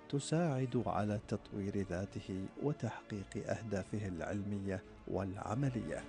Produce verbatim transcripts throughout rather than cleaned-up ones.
تساعد على تطوير ذاته وتحقيق أهدافه العلمية والعملية.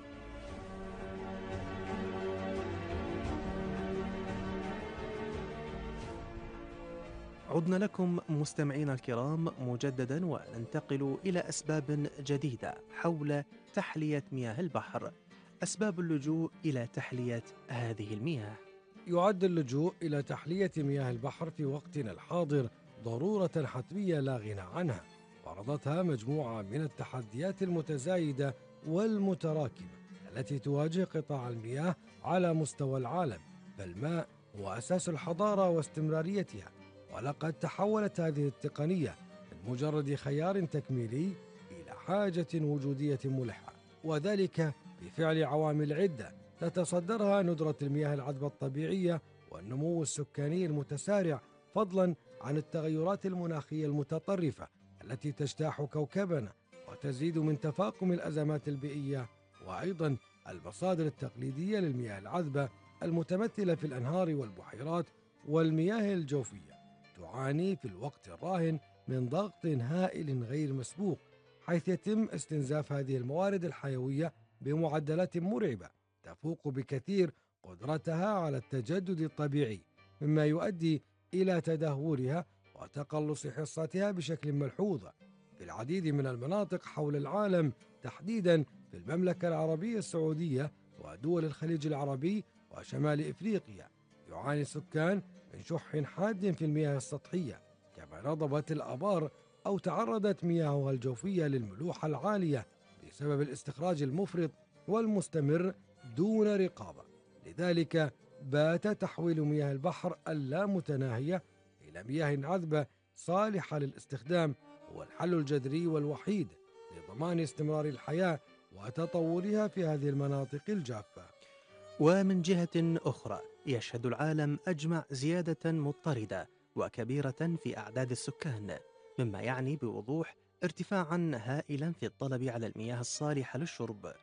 عدنا لكم مستمعينا الكرام مجددا، وننتقل إلى أسباب جديدة حول تحلية مياه البحر. أسباب اللجوء إلى تحلية هذه المياه. يعد اللجوء إلى تحلية مياه البحر في وقتنا الحاضر ضرورة حتمية لا غنى عنها، فرضتها مجموعة من التحديات المتزايدة والمتراكمة التي تواجه قطاع المياه على مستوى العالم، فالماء هو أساس الحضارة واستمراريتها، ولقد تحولت هذه التقنية من مجرد خيار تكميلي إلى حاجة وجودية ملحة، وذلك بفعل عوامل عدة تتصدرها ندرة المياه العذبة الطبيعية والنمو السكاني المتسارع، فضلا عن التغيرات المناخية المتطرفة التي تجتاح كوكبنا وتزيد من تفاقم الأزمات البيئية، وأيضا المصادر التقليدية للمياه العذبة المتمثلة في الأنهار والبحيرات والمياه الجوفية تعاني في الوقت الراهن من ضغط هائل غير مسبوق، حيث يتم استنزاف هذه الموارد الحيوية بمعدلات مرعبة تفوق بكثير قدرتها على التجدد الطبيعي، مما يؤدي إلى تدهورها وتقلص حصتها بشكل ملحوظ في العديد من المناطق حول العالم، تحديدا في المملكة العربية السعودية ودول الخليج العربي وشمال إفريقيا. يعاني السكان من شح حاد في المياه السطحية، كما نضبت الآبار أو تعرضت مياهها الجوفية للملوحة العالية بسبب الاستخراج المفرط والمستمر دون رقابة. لذلك بات تحويل مياه البحر اللامتناهية إلى مياه عذبة صالحة للاستخدام هو الحل الجذري والوحيد لضمان استمرار الحياة وتطورها في هذه المناطق الجافة. ومن جهة أخرى يشهد العالم أجمع زيادة مضطردة وكبيرة في أعداد السكان، مما يعني بوضوح ارتفاعا هائلا في الطلب على المياه الصالحة للشرب،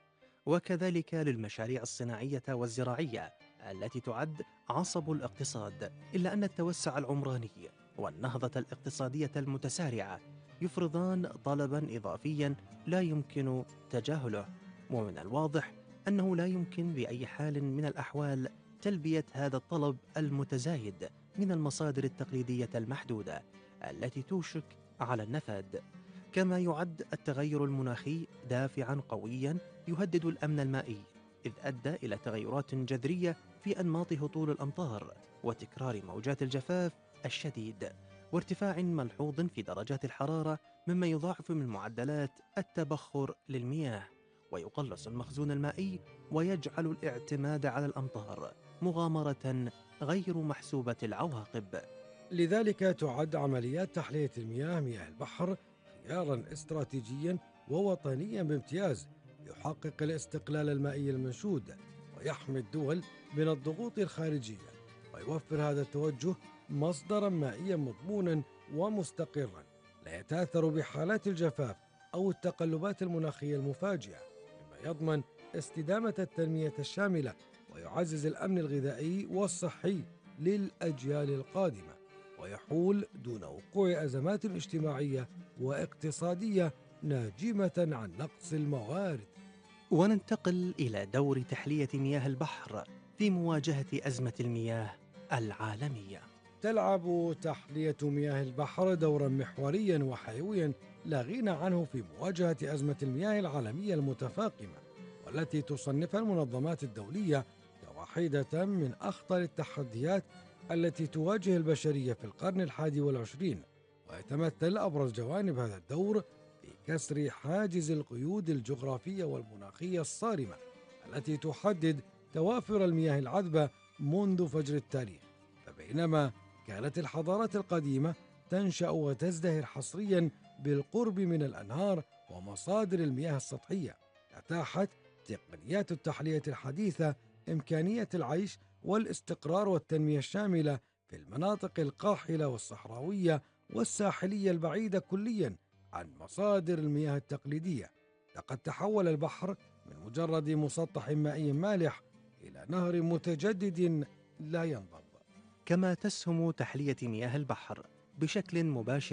وكذلك للمشاريع الصناعية والزراعية التي تعد عصب الاقتصاد. إلا أن التوسع العمراني والنهضة الاقتصادية المتسارعة يفرضان طلبا إضافيا لا يمكن تجاهله، ومن الواضح أنه لا يمكن بأي حال من الأحوال تلبية هذا الطلب المتزايد من المصادر التقليدية المحدودة التي توشك على النفاد. كما يعد التغير المناخي دافعا قويا يهدد الأمن المائي، إذ أدى إلى تغيرات جذرية في أنماط هطول الأمطار وتكرار موجات الجفاف الشديد وارتفاع ملحوظ في درجات الحرارة، مما يضاعف من معدلات التبخر للمياه ويقلص المخزون المائي ويجعل الاعتماد على الأمطار مغامرة غير محسوبة العواقب. لذلك تعد عمليات تحلية المياه مياه البحر خيارا استراتيجيا ووطنيا بامتياز يحقق الاستقلال المائي المنشود ويحمي الدول من الضغوط الخارجية، ويوفر هذا التوجه مصدرا مائيا مضمونا ومستقرا لا يتأثر بحالات الجفاف أو التقلبات المناخية المفاجئة، مما يضمن استدامة التنمية الشاملة ويعزز الأمن الغذائي والصحي للأجيال القادمة، ويحول دون وقوع أزمات اجتماعية واقتصادية ناجمة عن نقص الموارد. وننتقل إلى دور تحلية مياه البحر في مواجهة أزمة المياه العالمية. تلعب تحلية مياه البحر دورا محوريا وحيويا لا غنى عنه في مواجهة أزمة المياه العالمية المتفاقمة، والتي تصنفها المنظمات الدولية كواحدة من أخطر التحديات التي تواجه البشرية في القرن الحادي والعشرين، ويتمثل أبرز جوانب هذا الدور في كسر حاجز القيود الجغرافية والمناخية الصارمة التي تحدد توافر المياه العذبة منذ فجر التاريخ. فبينما كانت الحضارات القديمة تنشأ وتزدهر حصريا بالقرب من الأنهار ومصادر المياه السطحية، أتاحت تقنيات التحلية الحديثة إمكانية العيش والاستقرار والتنمية الشاملة في المناطق القاحلة والصحراوية والساحلية البعيدة كليا عن مصادر المياه التقليدية. لقد تحول البحر من مجرد مسطح مائي مالح إلى نهر متجدد لا ينضب. كما تسهم تحلية مياه البحر بشكل مباشر